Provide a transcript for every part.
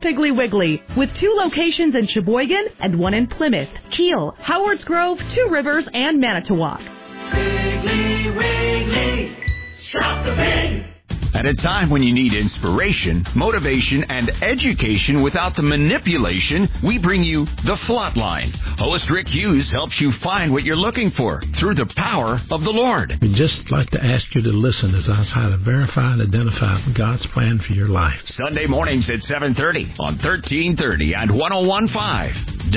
Piggly Wiggly, with 2 locations in Sheboygan and 1 in Plymouth, Kiel, Howards Grove, 2 Rivers, and Manitowoc. Piggly Wiggly, shop the pig! At a time when you need inspiration, motivation, and education without the manipulation, we bring you The Flatline. Host Rick Hughes helps you find what you're looking for through the power of the Lord. We'd just like to ask you to listen as I try to verify and identify God's plan for your life. Sunday mornings at 7:30 on 1330 and 101.5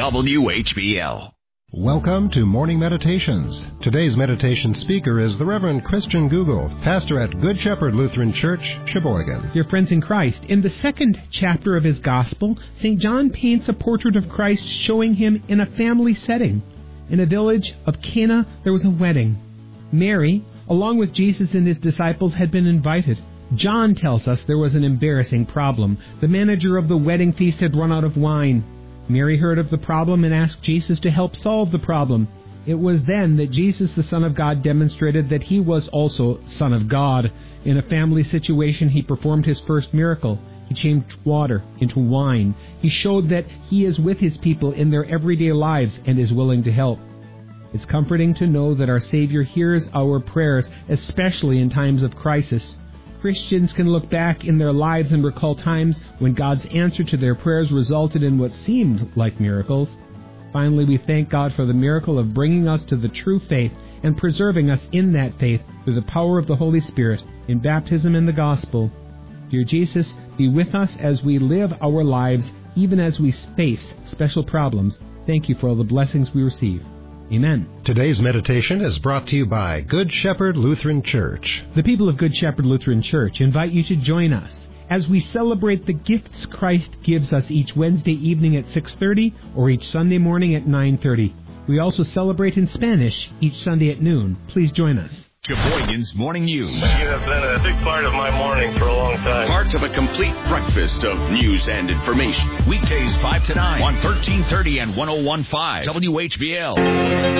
WHBL. Welcome to Morning Meditations. Today's meditation speaker is the Reverend Christian Google, pastor at Good Shepherd Lutheran Church, Sheboygan. Dear friends in Christ, in the 2nd chapter of his Gospel, St. John paints a portrait of Christ showing him in a family setting. In a village of Cana, there was a wedding. Mary, along with Jesus and his disciples, had been invited. John tells us there was an embarrassing problem. The manager of the wedding feast had run out of wine. Mary heard of the problem and asked Jesus to help solve the problem. It was then that Jesus, the Son of God, demonstrated that he was also Son of God. In a family situation, he performed his first miracle. He changed water into wine. He showed that he is with his people in their everyday lives and is willing to help. It's comforting to know that our Savior hears our prayers, especially in times of crisis. Christians can look back in their lives and recall times when God's answer to their prayers resulted in what seemed like miracles. Finally, we thank God for the miracle of bringing us to the true faith and preserving us in that faith through the power of the Holy Spirit in baptism and the gospel. Dear Jesus, be with us as we live our lives, even as we face special problems. Thank you for all the blessings we receive. Amen. Today's meditation is brought to you by Good Shepherd Lutheran Church. The people of Good Shepherd Lutheran Church invite you to join us as we celebrate the gifts Christ gives us each Wednesday evening at 6:30 or each Sunday morning at 9:30. We also celebrate in Spanish each Sunday at noon. Please join us. Sheboygan's Morning News. You have been a big part of my morning for a long time. Part of a complete breakfast of news and information. Weekdays 5 to 9 on 1330 and 101.5 WHBL.